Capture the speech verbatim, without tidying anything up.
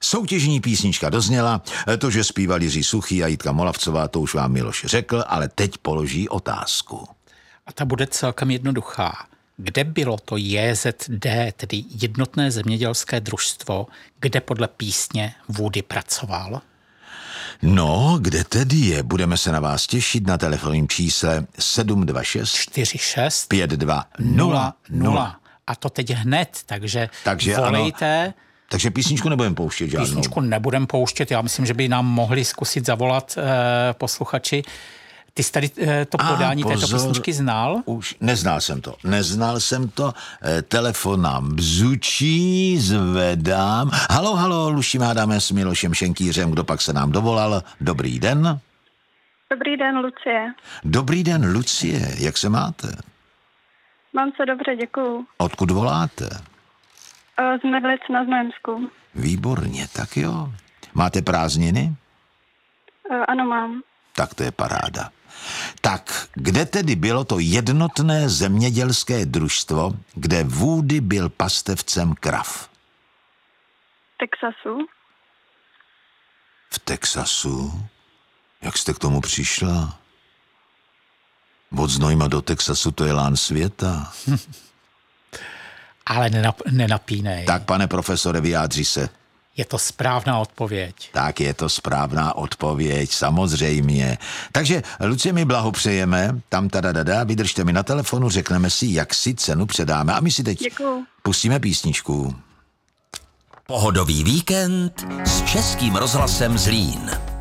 Soutěžní písnička dozněla, to, že zpívali Jiří Suchý a Jitka Molavcová, to už vám Miloš řekl, ale teď položí otázku. A ta bude celkem jednoduchá. Kde bylo to J Z D, tedy Jednotné zemědělské družstvo, kde podle písně Woody pracoval? No, kde tedy je? Budeme se na vás těšit na telefonním čísle sedm dva šest čtyři šest pět dva nula nula. A to teď hned, takže, takže volejte. Ano. Takže písničku nebudeme pouštět žádnou. Písničku nebudeme pouštět, já myslím, že by nám mohli zkusit zavolat eh, posluchači. Ty jsi tady eh, to podání pozor, této písničky znal? Už neznal jsem to. Neznal jsem to. Eh, telefon nám bzučí, zvedám. Halo, halo, Luštím hádáme s Milošem Šenkýřem, kdo pak se nám dovolal. Dobrý den. Dobrý den, Lucie. Dobrý den, Lucie. Jak se máte? Mám se dobře, děkuju. Odkud voláte? Z Medlic na Znojemsku. Výborně, tak jo. Máte prázdniny? Ano, mám. Tak to je paráda. Tak, kde tedy bylo to Jednotné zemědělské družstvo, kde Woody byl pastevcem krav? Texasu. V Texasu? Jak jste k tomu přišla? Od Znojma do Texasu to je lán světa. Ale nenap, nenapínej. Tak, pane profesore, vyjádří se. Je to správná odpověď. Tak je to správná odpověď, samozřejmě. Takže, Lucie, my blahopřejeme, tam tadadada, vydržte mi na telefonu, řekneme si, jak si cenu předáme. A my si teď Děkuju. pustíme písničku. Pohodový víkend s Českým rozhlasem Zlín.